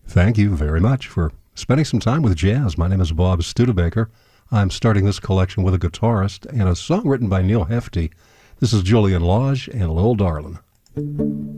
Thank you very much for spending some time with jazz. My name is Bob Studebaker. I'm starting this collection with a guitarist and a song written by Neil Hefti. This is Julian Lage and Lil Darlin'.